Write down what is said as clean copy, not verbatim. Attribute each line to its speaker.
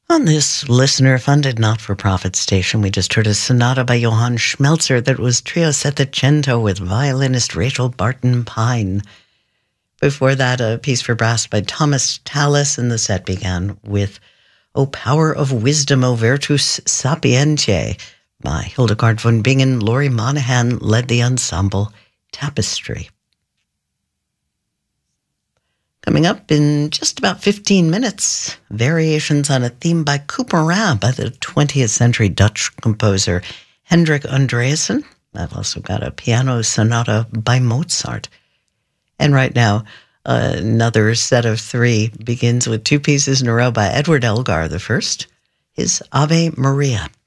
Speaker 1: On this listener-funded not-for-profit station, we just heard a sonata by Johann Schmelzer that was Trio Settecento with violinist Rachel Barton Pine. Before that, a piece for brass by Thomas Tallis, and the set began with O Power of Wisdom, O Virtus Sapientiae by Hildegard von Bingen. Laurie Monahan led the ensemble Tapestry. Coming up in just about 15 minutes, variations on a theme by Couperin by the 20th century Dutch composer Hendrik Andreasen. I've also got a piano sonata by Mozart. And right now, another set of three begins with two pieces in a row by Edward Elgar. The first is Ave Maria.